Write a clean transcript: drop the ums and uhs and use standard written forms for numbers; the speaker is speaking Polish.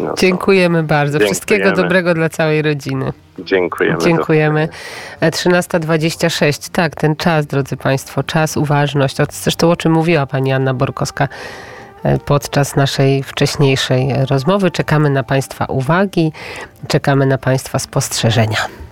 No Dziękujemy bardzo. Wszystkiego dobrego dla całej rodziny. Dziękujemy. 13:26. Tak, ten czas, drodzy Państwo, czas, uważność. Zresztą o czym mówiła pani Anna Borkowska podczas naszej wcześniejszej rozmowy. Czekamy na Państwa uwagi, czekamy na Państwa spostrzeżenia.